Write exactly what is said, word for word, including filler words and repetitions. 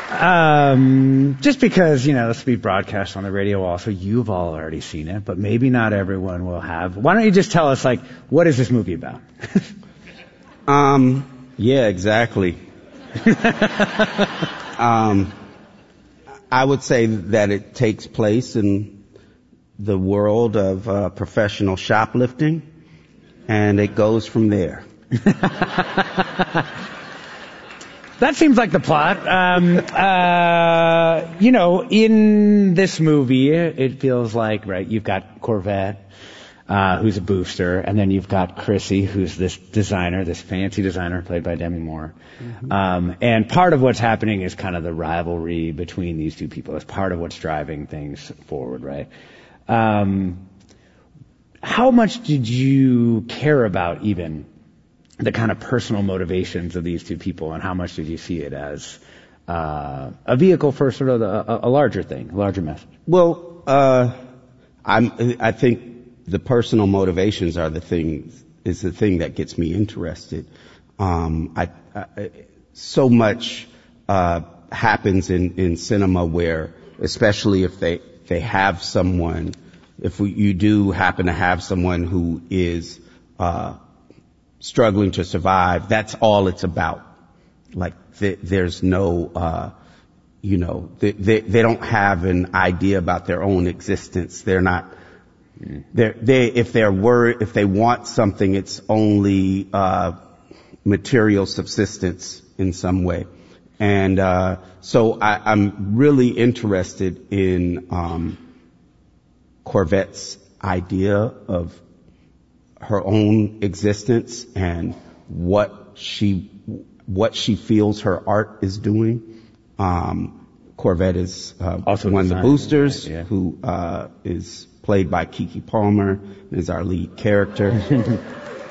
Um, just because, you know, this will be broadcast on the radio also, you've all already seen it, but maybe not everyone will have. Why don't you just tell us, like, what is this movie about? um, yeah, exactly. um, I would say that it takes place in the world of uh, professional shoplifting, and it goes from there. That seems like the plot. Um, uh, you know, in this movie, it feels like, right, you've got Corvette, uh, who's a booster, and then you've got Chrissy, who's this designer, this fancy designer played by Demi Moore. Mm-hmm. Um, and part of what's happening is kind of the rivalry between these two people. It's part of what's driving things forward, right? Um, how much did you care about even the kind of personal motivations of these two people, and how much did you see it as uh, a vehicle for sort of a, a larger thing, a larger message? Well, uh, I'm, I think the personal motivations are the things, is the thing that gets me interested. Um, I, I, so much uh, happens in, in cinema where, especially if they, they have someone, if we, you do happen to have someone who is uh struggling to survive, that's all it's about. Like, th- there's no, uh, you know, they, they, they don't have an idea about their own existence. They're not, they're, they, if they're worried, if they want something, it's only, uh, material subsistence in some way. And, uh, so I, I'm really interested in, um, Corvette's idea of her own existence and what she what she feels her art is doing. Um, Corvette is uh, also one of the boosters, right, yeah. who uh, is played by Keke Palmer, is our lead character.